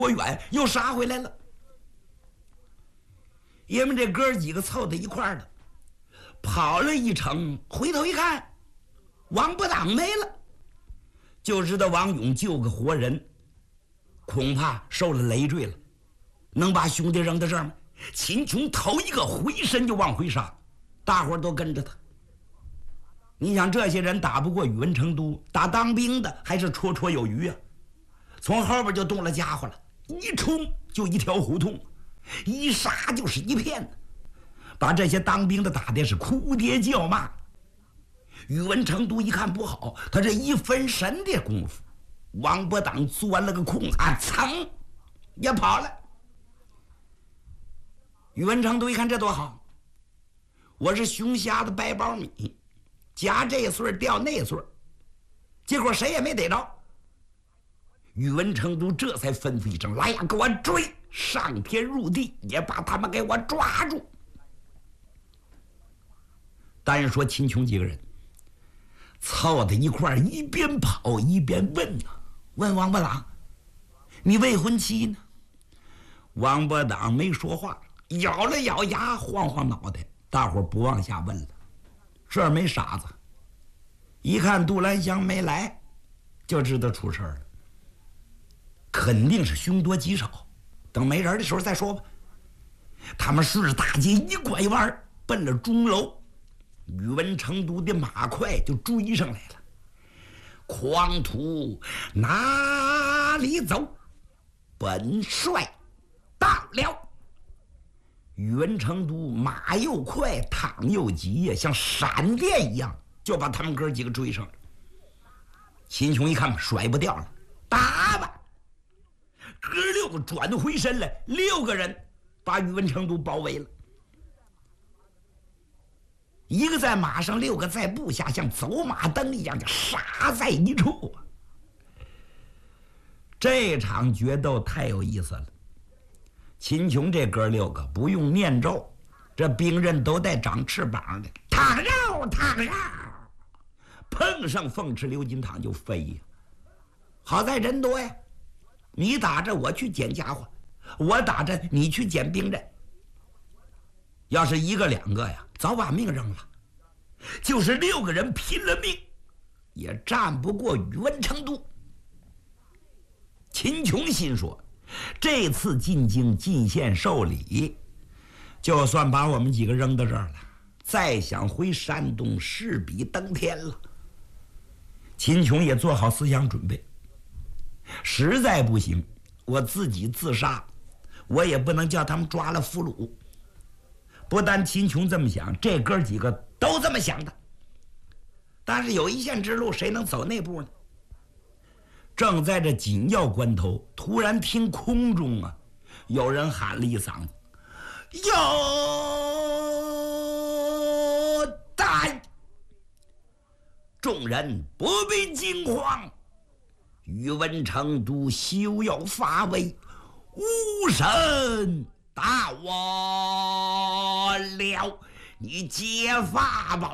远又杀回来了。爷们这哥几个凑到一块儿了，跑了一程，回头一看，王八党没了，就知道王勇救个活人，恐怕受了累赘了，能把兄弟扔到这儿吗？秦琼头一个回身就往回杀，大伙儿都跟着他。你想这些人打不过宇文成都，打当兵的还是绰绰有余啊。从后边就动了家伙了，一冲就一条胡同，一杀就是一片，把这些当兵的打的是哭爹叫骂。宇文成都一看不好，他这一分神的功夫，王八党钻了个空子，噌也跑了。宇文成都一看这多好，我是熊瞎子掰苞米，夹这穗掉那穗，结果谁也没逮着。宇文成都这才吩咐一声：“来呀，给我追！上天入地，也把他们给我抓住！”单说秦琼几个人凑到一块儿，一边跑一边问呐，问王八党：“你未婚妻呢？”王八党没说话，咬了咬牙，晃晃脑袋。大伙不往下问了，这儿没傻子，一看杜兰香没来，就知道出事儿了，肯定是凶多吉少。等没人的时候再说吧。他们顺着大街一拐弯，奔了钟楼。宇文成都的马快就追上来了。狂徒哪里走？本帅到了。宇文成都马又快，躺又急呀，像闪电一样就把他们哥几个追上了。秦琼一看甩不掉了，打吧！哥六个转回身来，6个人把宇文成都包围了。一个在马上，6个在部下，像走马灯一样就杀在一处。这场决斗太有意思了。秦琼这哥6个不用念咒，这兵刃都带长翅膀的，躺绕躺绕，碰上凤池流金堂就飞呀。好在人多呀，你打着我去捡家伙，我打着你去捡兵刃。要是1个2个呀，早把命扔了。就是6个人拼了命，也战不过宇文成都。秦琼心说，这次进京进献受礼，就算把我们几个扔到这儿了，再想回山东势比登天了。秦琼也做好思想准备，实在不行我自己自杀，我也不能叫他们抓了俘虏。不但秦琼这么想，这哥几个都这么想的。但是有一线之路，谁能走那步呢？正在这紧要关头，突然听空中有人喊了一嗓子：“有胆！”众人不必惊慌，宇文成都休要发威，无神到我了，你接法宝。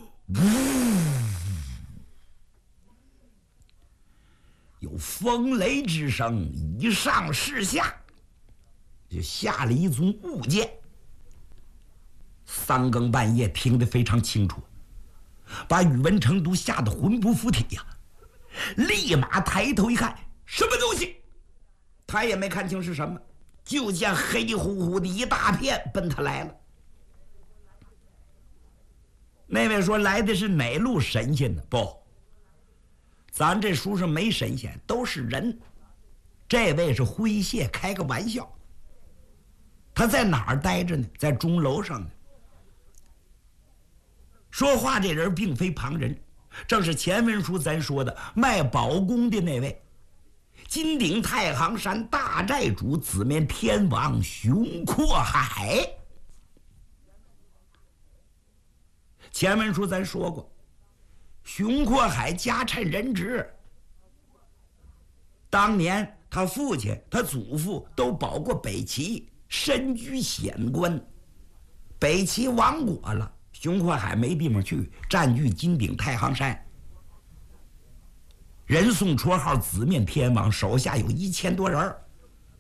有风雷之声，以上视下，就下了一宗物件。3更半夜听得非常清楚，把宇文成都吓得魂不附体呀，立马抬头一看，什么东西？他也没看清是什么，就见黑乎乎的一大片奔他来了。那位说来的是哪路神仙呢？不，咱这书上没神仙，都是人。这位是诙谐，开个玩笑。他在哪儿待着呢？在钟楼上呢。说话这人并非旁人，正是前文书咱说的卖宝弓的那位金顶太行山大寨主紫面天王熊阔海。前文书咱说过，熊阔海家趁人直，当年他父亲他祖父都保过北齐，身居显官。北齐亡国了，熊阔海没地方去，占据金顶太行山，人送绰号紫面天王，手下有1000多人。